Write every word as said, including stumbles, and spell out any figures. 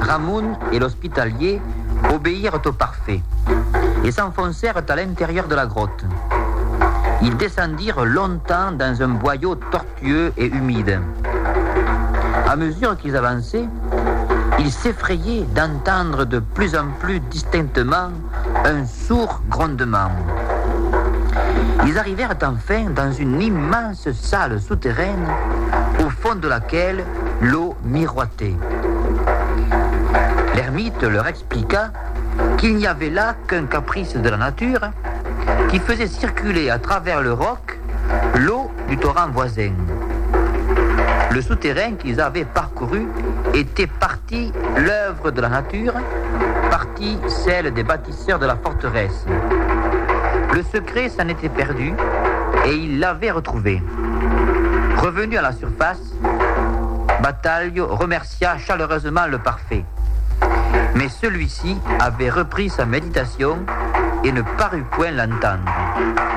Ramoun et l'hospitalier obéirent au parfait et s'enfoncèrent à l'intérieur de la grotte. Ils descendirent longtemps dans un boyau tortueux et humide. À mesure qu'ils avançaient, ils s'effrayaient d'entendre de plus en plus distinctement un sourd grondement. Ils arrivèrent enfin dans une immense salle souterraine au fond de laquelle l'eau miroitait. L'ermite leur expliqua qu'il n'y avait là qu'un caprice de la nature qui faisait circuler à travers le roc l'eau du torrent voisin. Le souterrain qu'ils avaient parcouru était partie l'œuvre de la nature, partie celle des bâtisseurs de la forteresse. Le secret s'en était perdu et ils l'avaient retrouvé. Revenu à la surface, Bataglio remercia chaleureusement le parfait. Mais celui-ci avait repris sa méditation et ne parut point l'entendre.